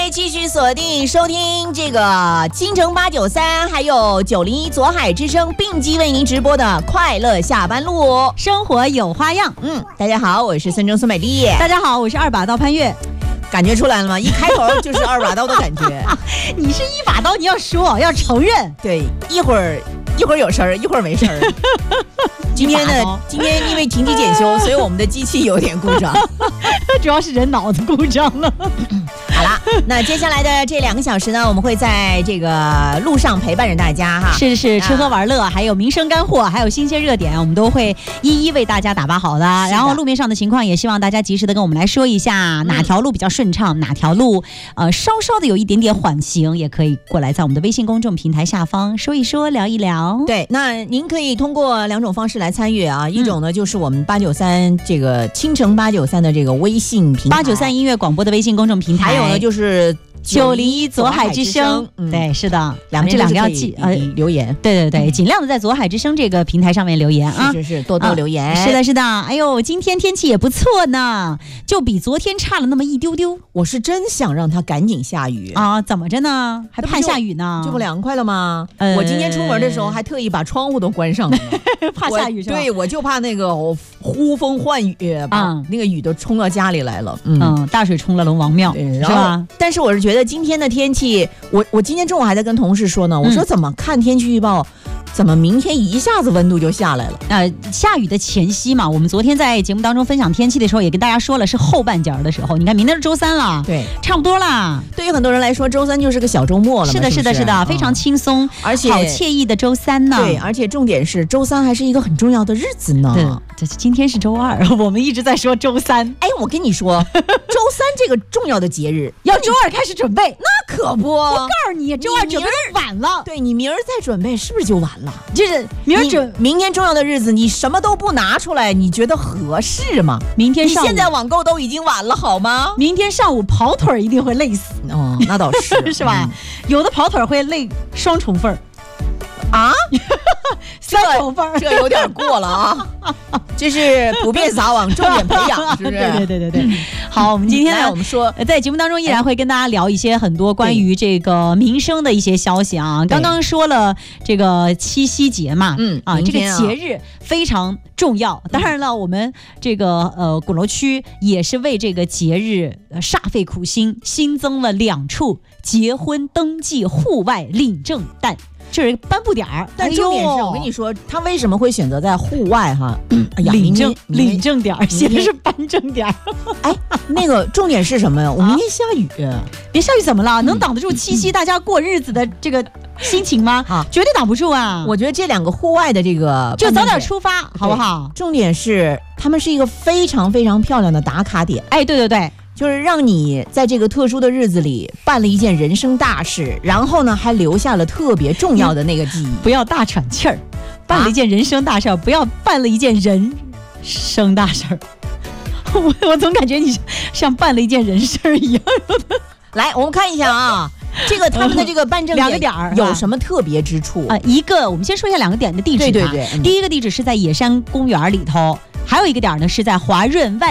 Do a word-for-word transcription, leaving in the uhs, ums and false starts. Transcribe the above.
继续锁定收听这个京城八九三，还有九零一左海之声并机为您直播的快乐下班路， 生活有花样。 嗯，大家好，我是孙正孙美丽。 大家好，我是二把刀潘越。 感觉出来了吗？一开头就是二把刀的感觉。 你是一把刀，你要说，要承认。 对，一会儿一会儿有声儿，一会儿没声儿。今天呢，今天因为停机检修，所以我们的机器有点故障。 主要是人脑子故障了。 好啦，那接下来的这两个小时呢，我们会在这个路上陪伴着大家哈。 是是，吃喝玩乐，还有民生干货，还有新鲜热点，我们都会一一为大家打包好的。然后路面上的情况，也希望大家及时的跟我们来说一下，哪条路比较顺畅，哪条路呃稍稍的有一点点缓行，也可以过来在我们的微信公众平台下方说一说，聊一聊。 对，那您可以通过两种方式来参与啊，一种呢就是我们八九三这个青城八九三的这个微信平台， 八九三音乐广播的微信公众平台， 还有呢就是九零一左海之声，嗯、对，是的， 两这两个要记呃留言， 对对对，尽量的在左海之声这个平台上面留言啊， 是是是，多多留言、 啊，是的，是的。哎呦，今天天气也不错呢，就比昨天差了那么一丢丢。 我是真想让它赶紧下雨啊，怎么着呢？还盼下雨呢？ 这不凉快了吗？呃、我今天出门的时候还特意把窗户都关上了， 怕下雨是吧？ 对，我就怕那个呼风唤雨，把那个雨都冲到家里来了。 嗯，嗯大水冲了龙王庙，是吧？ 但是我是觉得今天的天气，我我今天中午还在跟同事说呢，我说怎么看天气预报，怎么明天一下子温度就下来了？ 呃，下雨的前夕嘛，我们昨天在节目当中分享天气的时候，也跟大家说了，是后半截的时候。你看，明天是周三了， 对， 差不多啦。 对于很多人来说，周三就是个小周末了。 是的，是的，是的，非常轻松， 而且好惬意的周三呢。 对，而且重点是周三还是一个很重要的日子呢。 对，这今天是周二，我们一直在说周三。 哎，我跟你说，周三这个重要的节日， 要周二开始准备， 那可不。 我告诉你，周二准备晚了。 对，你明儿再准备，是不是就晚了？ 就是明儿准明天重要的日子，你什么都不拿出来，你觉得合适吗？ 明天上午你现在网购都已经晚了，好吗？ 明天上午跑腿一定会累死。 哦，那倒是， 是吧？嗯、有的跑腿会累双重份儿。 啊， 三重份， 这有点过了啊！这是普遍撒网，重点培养，是不是？ 对对对对对。好，我们今天呢， 我们说在节目当中依然会跟大家聊一些很多关于这个民生的一些消息啊。刚刚说了这个七夕节嘛， 嗯啊，这个节日非常重要。当然了，我们这个呃鼓楼区也是为这个节日煞费苦心，新增了两处结婚登记户外领证单。这是颁布点儿， 但重点是我跟你说，他为什么会选择在户外哈？ 哎呀，领证领证点儿，写的是颁证点儿。 哎，那个重点是什么呀？我明天下雨， 别下雨怎么了？能挡得住七夕大家过日子的这个心情吗？啊，绝对挡不住啊！ 我觉得这两个户外的这个就早点出发，好不好？ 重点是他们是一个非常非常漂亮的打卡点。 哎，对对对。 就是让你在这个特殊的日子里办了一件人生大事，然后呢还留下了特别重要的那个记忆。 不要大喘气儿，办了一件人生大事，啊、不要办了一件人生大事儿。我我总感觉你像办了一件人事儿一样。 来，我们看一下啊，这个他们的这个办证两个点儿有什么特别之处啊？一个，我们先说一下两个点的地址。 对对对， 嗯、第一个地址是在野山公园里头，还有一个点呢是在华润万